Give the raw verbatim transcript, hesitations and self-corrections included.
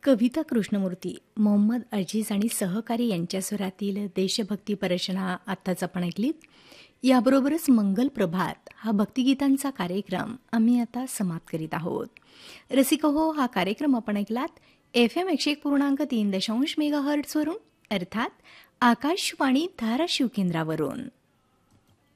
कविता कृष्णमूर्ती, मोहम्मद अजीज आणि सहकारी यांच्या स्वरातील देशभक्ती रचना आत्ताच आपण ऐकलीत. याबरोबरच मंगल प्रभात हा भक्तिगीतांचा कार्यक्रम आम्ही आता समाप्त करीत आहोत. रसिक हो, हा कार्यक्रम आपण ऐकलात एफ एम एकशे एक पूर्णांक तीन दशांश मेगा हर्ट्झवरून, अर्थात आकाशवाणी धाराशिव केंद्रावरून.